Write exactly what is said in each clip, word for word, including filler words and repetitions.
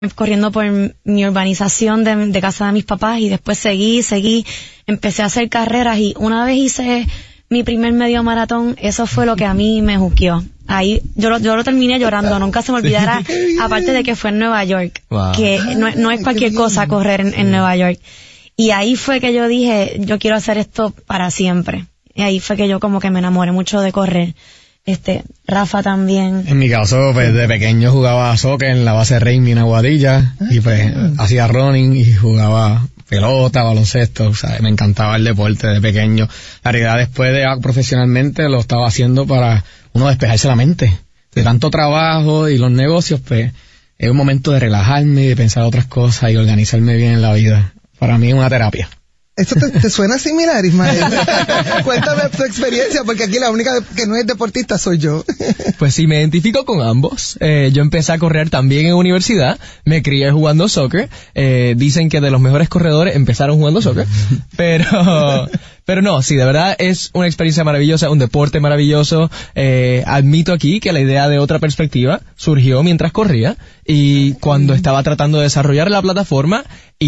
corriendo por mi urbanización de, de casa de mis papás y después seguí, seguí, empecé a hacer carreras y una vez hice mi primer medio maratón, eso fue lo que a mí me juqueó. Ahí yo lo, yo lo terminé llorando, nunca se me olvidará, aparte de que fue en Nueva York, wow. que no, no es cualquier cosa correr en, en Nueva York. Y ahí fue que yo dije, yo quiero hacer esto para siempre. Y ahí fue que yo como que me enamoré mucho de correr. Este, Rafa también. En mi caso, pues de pequeño jugaba soccer en la base Raimi en Aguadilla y pues hacía running y jugaba pelota, baloncesto, o sea, me encantaba el deporte de pequeño. La realidad después de profesionalmente lo estaba haciendo para uno despejarse la mente. De tanto trabajo y los negocios, pues es un momento de relajarme y de pensar otras cosas y organizarme bien en la vida. Para mí es una terapia. ¿Esto te, te suena similar, Ismael? Cuéntame tu experiencia, porque aquí la única que no es deportista soy yo. Pues sí, me identifico con ambos. Eh, yo empecé a correr también en universidad, me crié jugando soccer. Eh, dicen que de los mejores corredores empezaron jugando soccer, pero... Pero no, sí, de verdad es una experiencia maravillosa, un deporte maravilloso. Eh, admito aquí que la idea de otra perspectiva surgió mientras corría y cuando estaba tratando de desarrollar la plataforma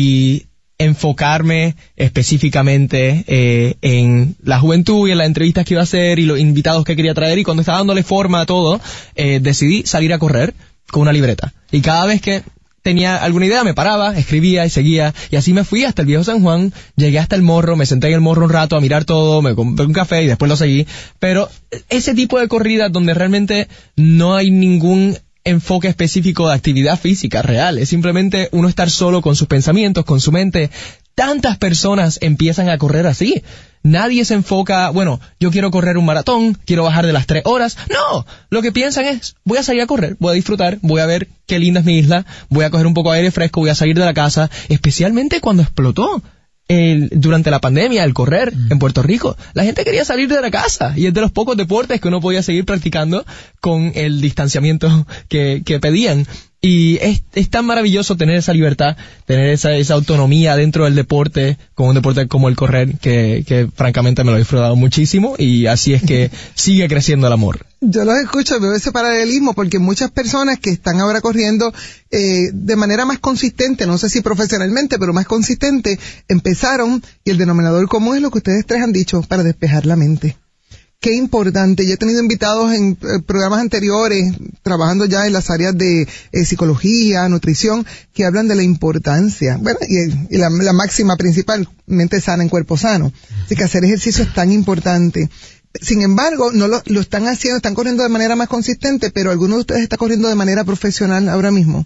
y enfocarme específicamente eh, en la juventud y en las entrevistas que iba a hacer y los invitados que quería traer, y cuando estaba dándole forma a todo, eh, decidí salir a correr con una libreta. Y cada vez que tenía alguna idea, me paraba, escribía y seguía, y así me fui hasta el Viejo San Juan, llegué hasta el Morro, me senté en el Morro un rato a mirar todo, me compré un café y después lo seguí. Pero ese tipo de corridas donde realmente no hay ningún enfoque específico de actividad física real, es simplemente uno estar solo con sus pensamientos, con su mente. Tantas personas empiezan a correr así. Nadie se enfoca, bueno, yo quiero correr un maratón, quiero bajar de las tres horas. No, lo que piensan es, voy a salir a correr, voy a disfrutar, voy a ver qué linda es mi isla, voy a coger un poco de aire fresco, voy a salir de la casa, especialmente cuando explotó. El, durante la pandemia, el correr mm. en Puerto Rico, la gente quería salir de la casa y es de los pocos deportes que uno podía seguir practicando con el distanciamiento que, que pedían. Y es, es tan maravilloso tener esa libertad, tener esa, esa autonomía dentro del deporte, con un deporte como el correr, que, que francamente me lo he disfrutado muchísimo, y así es que sigue creciendo el amor. Yo los escucho, veo ese paralelismo, porque muchas personas que están ahora corriendo eh, de manera más consistente, no sé si profesionalmente, pero más consistente, empezaron, y el denominador común es lo que ustedes tres han dicho, para despejar la mente. Qué importante. Yo he tenido invitados en eh, programas anteriores, trabajando ya en las áreas de eh, psicología, nutrición, que hablan de la importancia, bueno, y, y la, la máxima principal, mente sana en cuerpo sano. Así que hacer ejercicio es tan importante. Sin embargo, no lo, lo están haciendo, están corriendo de manera más consistente, pero alguno de ustedes está corriendo de manera profesional ahora mismo.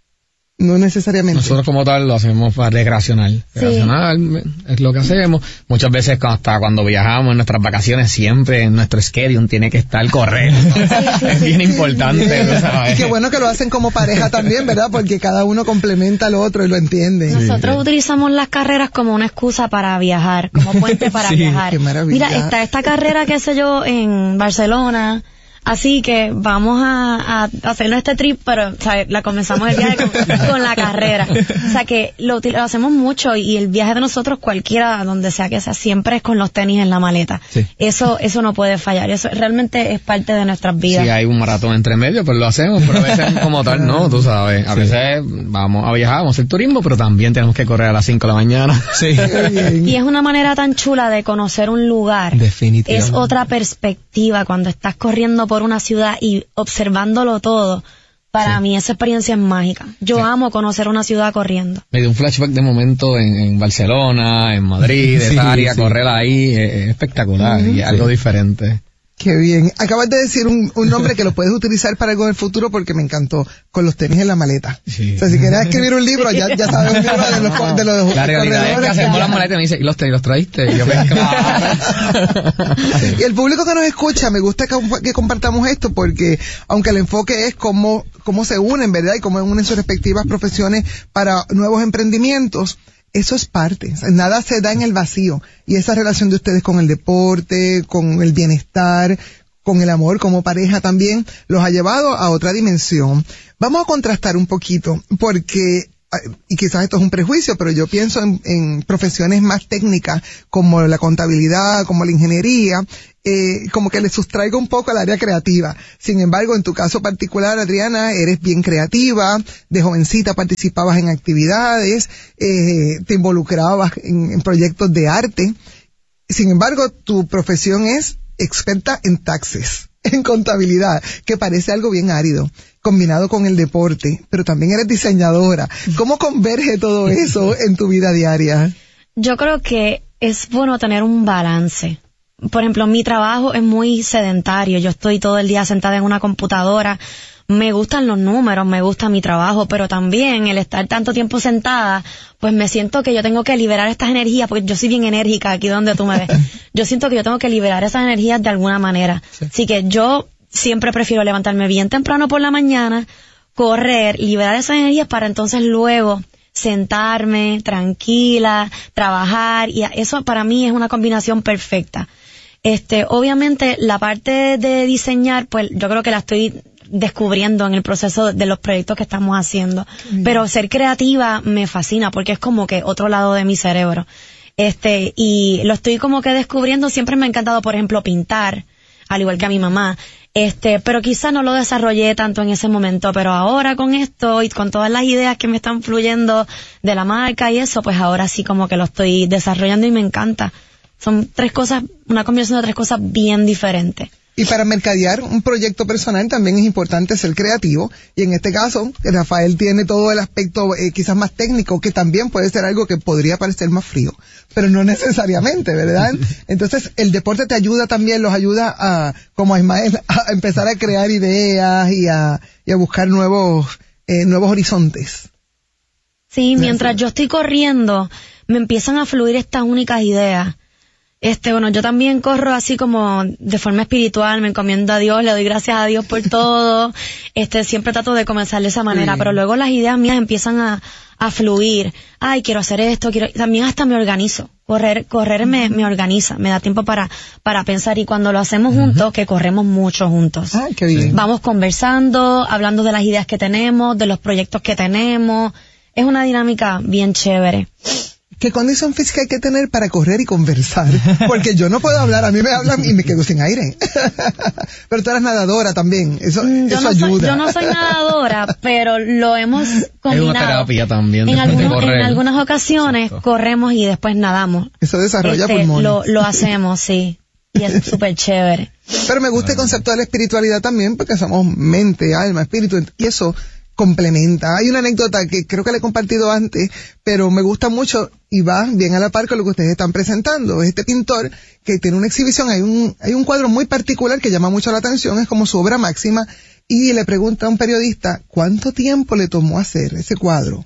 No necesariamente. Nosotros como tal lo hacemos para recreacional. Sí. Recreacional es lo que hacemos. Muchas veces hasta cuando viajamos en nuestras vacaciones, siempre en nuestro schedule tiene que estar correr, ¿no? Sí, sí, es sí, bien sí, importante, sí. ¿no sabes? Y qué bueno que lo hacen como pareja también, ¿verdad? Porque cada uno complementa al otro y lo entiende. Nosotros sí. utilizamos las carreras como una excusa para viajar, como puente para sí, viajar. Qué maravilla. Mira, está esta carrera, qué sé yo, en Barcelona. Así que vamos a, a hacernos este trip, pero o sea, la comenzamos el viaje con, con la carrera. O sea que lo, lo hacemos mucho, y el viaje de nosotros, cualquiera, donde sea que sea, siempre es con los tenis en la maleta. Sí. Eso eso no puede fallar. Eso realmente es parte de nuestras vidas. Si hay un maratón entre medio, pues lo hacemos, pero a veces como tal no, tú sabes. A sí. veces vamos a viajar, vamos a hacer turismo, pero también tenemos que correr a las cinco de la mañana. Sí. Y es una manera tan chula de conocer un lugar. Definitivamente. Es otra perspectiva cuando estás corriendo por una ciudad y observándolo todo. Para sí. mí esa experiencia es mágica. Yo sí. amo conocer una ciudad corriendo. Me dio un flashback de momento en, en Barcelona, en Madrid, de sí, esa área, sí. correr ahí, es espectacular, uh-huh. y algo sí. diferente. Qué bien. Acabas de decir un, un nombre que lo puedes utilizar para algo en el futuro, porque me encantó, con los tenis en la maleta. Sí. O sea, si quieres escribir un libro, ya, ya sabes un libro de los, de los La realidad es que hacemos las maletas y me dice, ¿y los tenis los traíste? Y yo, pues, claro. Sí. Y el público que nos escucha, me gusta que, que compartamos esto, porque aunque el enfoque es cómo, cómo se unen, ¿verdad? Y cómo unen sus respectivas profesiones para nuevos emprendimientos, eso es parte, nada se da en el vacío, y esa relación de ustedes con el deporte, con el bienestar, con el amor como pareja también, los ha llevado a otra dimensión. Vamos a contrastar un poquito, porque y quizás esto es un prejuicio, pero yo pienso en, en profesiones más técnicas como la contabilidad, como la ingeniería, eh, como que le sustraigo un poco al área creativa. Sin embargo, en tu caso particular, Adriana, eres bien creativa, de jovencita participabas en actividades, eh, te involucrabas en, en proyectos de arte. Sin embargo, tu profesión es experta en taxes, en contabilidad, que parece algo bien árido, combinado con el deporte, pero también eres diseñadora. ¿Cómo converge todo eso en tu vida diaria? Yo creo que es bueno tener un balance. Por ejemplo, mi trabajo es muy sedentario. Yo estoy todo el día sentada en una computadora. Me gustan los números, me gusta mi trabajo, pero también el estar tanto tiempo sentada, pues me siento que yo tengo que liberar estas energías, porque yo soy bien enérgica aquí donde tú me ves. Yo siento que yo tengo que liberar esas energías de alguna manera. Sí. Así que yo siempre prefiero levantarme bien temprano por la mañana, correr, liberar esas energías para entonces luego sentarme tranquila, trabajar, y eso para mí es una combinación perfecta. Este, obviamente la parte de diseñar, pues yo creo que la estoy descubriendo en el proceso de los proyectos que estamos haciendo. Mm. Pero ser creativa me fascina porque es como que otro lado de mi cerebro. Este, y lo estoy como que descubriendo. Siempre me ha encantado, por ejemplo, pintar, al igual que a mi mamá. Este, pero quizá no lo desarrollé tanto en ese momento, pero ahora con esto y con todas las ideas que me están fluyendo de la marca y eso, pues ahora sí como que lo estoy desarrollando y me encanta. Son tres cosas, una combinación de tres cosas bien diferentes. Y para mercadear un proyecto personal también es importante ser creativo. Y en este caso, Rafael tiene todo el aspecto eh, quizás más técnico, que también puede ser algo que podría parecer más frío, pero no necesariamente, ¿verdad? Entonces, el deporte te ayuda también, los ayuda a, como a Ismael, a empezar a crear ideas y a, y a buscar nuevos, eh, nuevos horizontes. Sí, mientras yo estoy corriendo, me empiezan a fluir estas únicas ideas. Este, bueno, yo también corro así como de forma espiritual, me encomiendo a Dios, le doy gracias a Dios por todo, este, siempre trato de comenzar de esa manera, sí. Pero luego las ideas mías empiezan a, a fluir. Ay, quiero hacer esto, quiero, también hasta me organizo. Correr, correr me, me organiza, me da tiempo para, para pensar, y cuando lo hacemos uh-huh. juntos, que corremos mucho juntos. Ay, qué bien. Vamos conversando, hablando de las ideas que tenemos, de los proyectos que tenemos. Es una dinámica bien chévere. ¿Qué condición física hay que tener para correr y conversar? Porque yo no puedo hablar, a mí me hablan y me quedo sin aire. Pero tú eres nadadora también, eso, yo eso no ayuda. Soy, yo no soy nadadora, pero lo hemos combinado. Es una terapia también. En, algunos, de correr. en algunas ocasiones Exacto. corremos y después nadamos. Eso desarrolla este, pulmones. Lo, lo hacemos, sí. Y es súper chévere. Pero me gusta el concepto de la espiritualidad también, porque somos mente, alma, espíritu, y eso complementa. Hay una anécdota que creo que le he compartido antes, pero me gusta mucho y va bien a la par con lo que ustedes están presentando. Este pintor que tiene una exhibición, hay un, hay un cuadro muy particular que llama mucho la atención, es como su obra máxima, y le pregunta a un periodista cuánto tiempo le tomó hacer ese cuadro.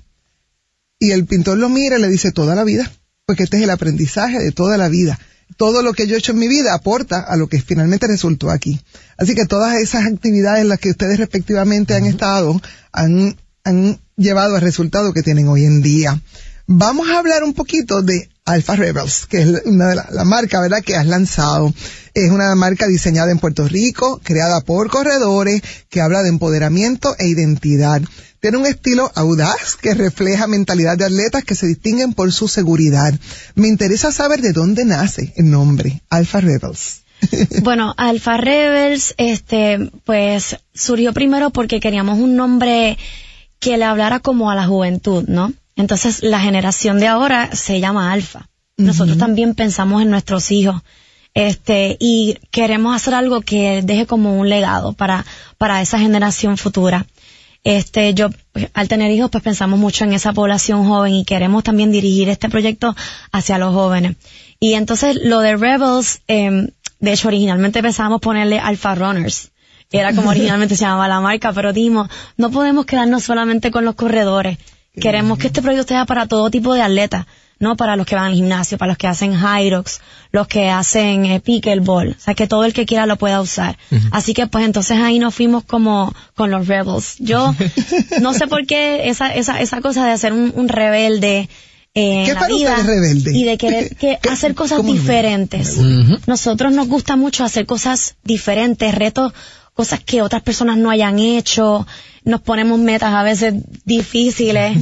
Y el pintor lo mira y le dice toda la vida, porque este es el aprendizaje de toda la vida. Todo lo que yo he hecho en mi vida aporta a lo que finalmente resultó aquí. Así que todas esas actividades en las que ustedes respectivamente han estado han, han llevado al resultado que tienen hoy en día. Vamos a hablar un poquito de Alpha Rebels, que es una de las la marca, ¿verdad?, que has lanzado. Es una marca diseñada en Puerto Rico, creada por corredores, que habla de empoderamiento e identidad. Tiene un estilo audaz que refleja mentalidad de atletas que se distinguen por su seguridad. Me interesa saber de dónde nace el nombre, Alpha Rebels. Bueno, Alpha Rebels, este, pues, surgió primero porque queríamos un nombre que le hablara como a la juventud, ¿no? Entonces, la generación de ahora se llama Alfa. Nosotros uh-huh. también pensamos en nuestros hijos, este, y queremos hacer algo que deje como un legado para, para esa generación futura. Este, yo, al tener hijos, pues pensamos mucho en esa población joven y queremos también dirigir este proyecto hacia los jóvenes. Y entonces, lo de Rebels, eh, de hecho, originalmente pensábamos ponerle Alpha Runners. Era como originalmente se llamaba la marca, pero dijimos, no podemos quedarnos solamente con los corredores. Queremos que este proyecto sea para todo tipo de atletas, no para los que van al gimnasio, para los que hacen high rocks, los que hacen eh, pickleball, o sea, que todo el que quiera lo pueda usar. Uh-huh. Así que pues entonces ahí nos fuimos como con los Rebels. Yo no sé por qué esa esa esa cosa de ser un, un rebelde eh, en la vida y de querer que hacer cosas diferentes. Uh-huh. Nosotros nos gusta mucho hacer cosas diferentes, retos, cosas que otras personas no hayan hecho. Nos ponemos metas a veces difíciles,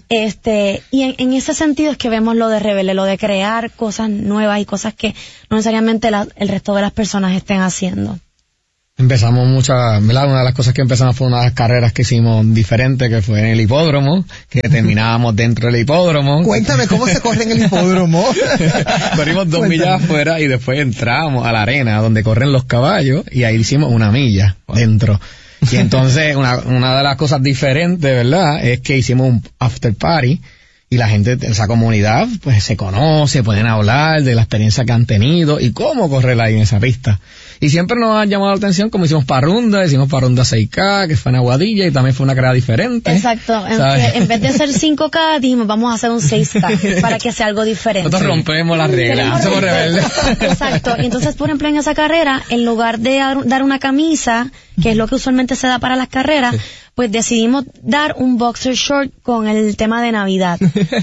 Este, y en, en ese sentido es que vemos lo de Rebelde, lo de crear cosas nuevas y cosas que no necesariamente la, el resto de las personas estén haciendo. Empezamos muchas, ¿verdad? Una de las cosas que empezamos fue una de las carreras que hicimos diferente, que fue en el hipódromo, que terminábamos dentro del hipódromo. Cuéntame, ¿cómo se corre en el hipódromo? Corrimos dos Cuéntame. millas afuera y después entramos a la arena donde corren los caballos y ahí hicimos una milla dentro. Y entonces una, una de las cosas diferentes, ¿verdad? Es que hicimos un after party y la gente, esa comunidad, pues se conoce, pueden hablar de la experiencia que han tenido y cómo correr ahí en esa pista. Y siempre nos ha llamado la atención como hicimos Parrunda, hicimos Parrunda seis K, que fue en Aguadilla y también fue una carrera diferente. Exacto, en, ¿sabes? que en vez de hacer cinco K, dijimos vamos a hacer un seis K para que sea algo diferente. Nosotros rompemos las reglas, somos rebeldes. Exacto, y entonces por ejemplo en esa carrera, en lugar de dar- dar una camisa, que es lo que usualmente se da para las carreras, pues decidimos dar un boxer short con el tema de Navidad.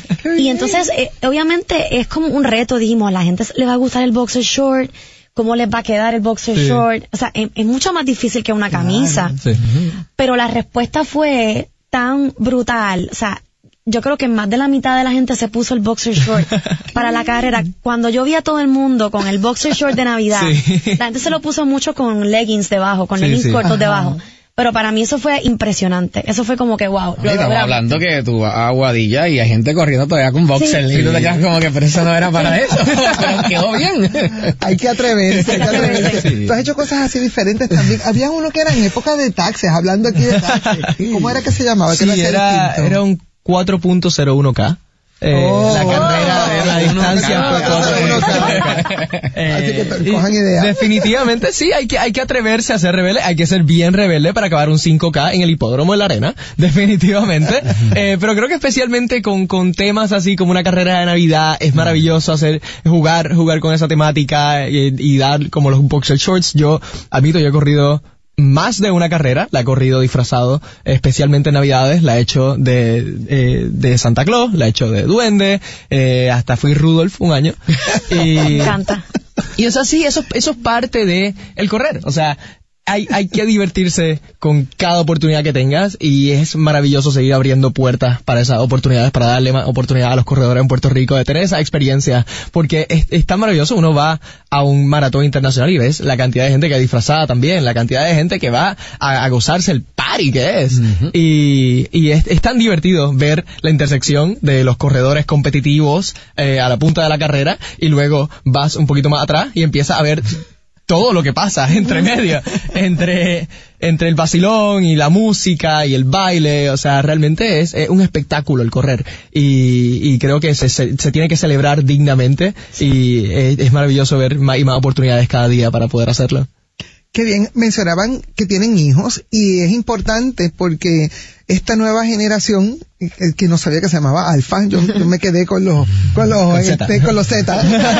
Y entonces, eh, obviamente es como un reto, dijimos, a la gente le va a gustar el boxer short, cómo les va a quedar el boxer Sí. short, o sea, es, es mucho más difícil que una camisa. Sí. Pero la respuesta fue tan brutal, o sea, yo creo que más de la mitad de la gente se puso el boxer short para la carrera. Cuando yo vi a todo el mundo con el boxer short de Navidad, Sí. la gente se lo puso mucho con leggings debajo, con Sí, leggings sí. cortos Ajá. debajo. Pero para mí eso fue impresionante. Eso fue como que wow. Y estamos hablando que tú vas a Aguadilla y hay gente corriendo todavía con boxer Sí. y tú te quedas como que pero eso no era para eso, pero quedó bien. Hay que atreverse, hay que atreverse. Sí. Tú has hecho cosas así diferentes también. Había uno que era en época de taxes, hablando aquí de taxes. ¿Cómo era que se llamaba? Sí, ¿Qué hacía era, distinto? era un cuatro punto cero uno K. Eh, Oh. la carrera de la distancia fue cuatro punto cero uno K. Así que Eh, cojan y idea. Definitivamente sí, hay que, hay que atreverse a ser rebelde, hay que ser bien rebelde para acabar un cinco K en el hipódromo de la arena, definitivamente. Eh, pero creo que especialmente con, con temas así como una carrera de Navidad, es maravilloso hacer, jugar, jugar con esa temática y, y dar como los boxer shorts. Yo admito, yo he corrido más de una carrera, la he corrido disfrazado, especialmente en Navidades, la he hecho de, eh, de Santa Claus, la he hecho de Duende, eh, hasta fui Rudolph un año. Y, Me encanta. y es así, eso, eso es parte de el correr, o sea, hay, hay que divertirse con cada oportunidad que tengas y es maravilloso seguir abriendo puertas para esas oportunidades, para darle más oportunidad a los corredores en Puerto Rico de tener esa experiencia, porque es, es tan maravilloso, uno va a un maratón internacional y ves la cantidad de gente que es disfrazada también, la cantidad de gente que va a, a gozarse el party que es, Ujú. y, y es, es tan divertido ver la intersección de los corredores competitivos eh, a la punta de la carrera y luego vas un poquito más atrás y empiezas a ver todo lo que pasa entre medio, entre, entre el vacilón y la música y el baile, o sea, realmente es, es un espectáculo el correr y, y creo que se, se, se tiene que celebrar dignamente y es, es maravilloso ver más y más oportunidades cada día para poder hacerlo. Qué bien, mencionaban que tienen hijos y es importante porque esta nueva generación, eh, que no sabía que se llamaba Alfa, yo, yo me quedé con los con los Con este, Z. con los Z.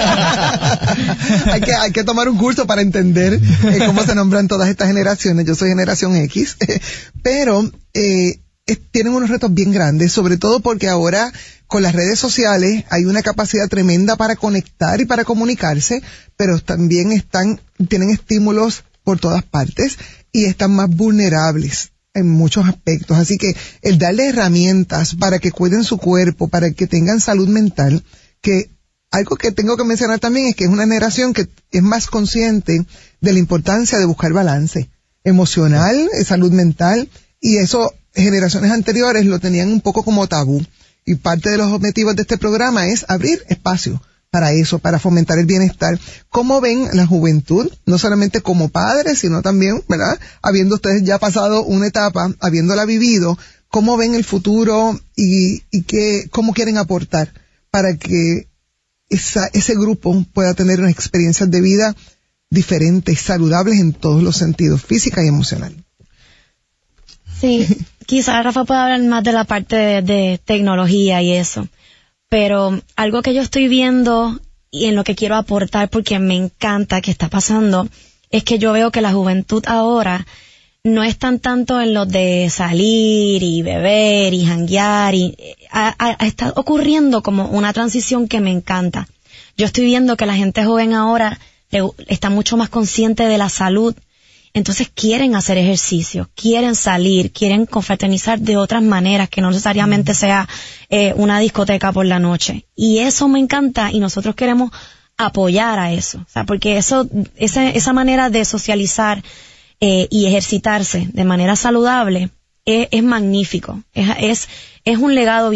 hay que hay que tomar un curso para entender eh, cómo se nombran todas estas generaciones. Yo soy generación X, pero eh, es- tienen unos retos bien grandes, sobre todo porque ahora con las redes sociales hay una capacidad tremenda para conectar y para comunicarse, pero también están tienen estímulos por todas partes y están más vulnerables en muchos aspectos. Así que el darle herramientas para que cuiden su cuerpo, para que tengan salud mental, que algo que tengo que mencionar también es que es una generación que es más consciente de la importancia de buscar balance emocional, eh, salud mental, y eso generaciones anteriores lo tenían un poco como tabú. Y parte de los objetivos de este programa es abrir espacio para eso, para fomentar el bienestar. ¿Cómo ven la juventud? No solamente como padres, sino también, ¿verdad? Habiendo ustedes ya pasado una etapa, habiéndola vivido, ¿cómo ven el futuro y, y qué, cómo quieren aportar para que esa, ese grupo pueda tener unas experiencias de vida diferentes, saludables en todos los sentidos, física y emocional? Sí, quizás Rafa pueda hablar más de la parte de, de tecnología y eso, pero algo que yo estoy viendo y en lo que quiero aportar porque me encanta que está pasando es que yo veo que la juventud ahora no están tanto en lo de salir y beber y janguear y a, a, a está ocurriendo como una transición que me encanta. Yo estoy viendo que la gente joven ahora le- está mucho más consciente de la salud entonces quieren hacer ejercicio, quieren salir, quieren confraternizar de otras maneras, que no necesariamente sea eh, una discoteca por la noche. Y eso me encanta y nosotros queremos apoyar a eso, o sea, porque eso, esa, esa manera de socializar eh, y ejercitarse de manera saludable es, es magnífico, es, es, es un legado bien